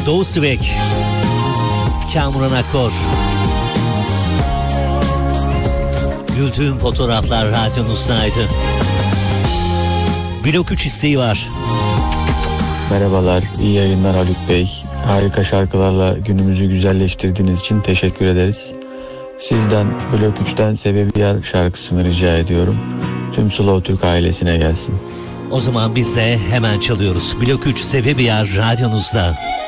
Doğu Sivek, Kamuran Akkor. Güldüğüm fotoğraflar radyonuzdaydı. Blok 3 isteği var. Merhabalar, iyi yayınlar Haluk Bey. Harika şarkılarla günümüzü güzelleştirdiğiniz için teşekkür ederiz. Sizden Blok 3'ten Sebebi Yar şarkısını rica ediyorum. Tüm Slow Türk ailesine gelsin. O zaman biz de hemen çalıyoruz. Blok 3 Sebebi Yar radyonuzda.